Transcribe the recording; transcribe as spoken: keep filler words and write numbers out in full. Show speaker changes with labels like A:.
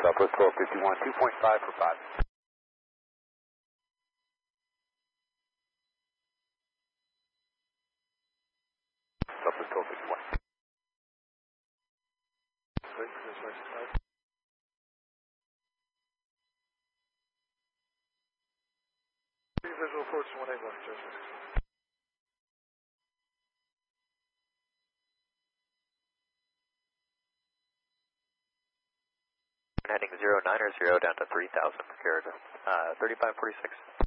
A: Southwest twelve fifty-one, two point five for five. Southwest twelve fifty-one.
B: Wait for this right side. Visual approach one eight one, Judgment.
C: Heading zero nine or zero down to three thousand for Carrier, uh, thirty-five forty-six.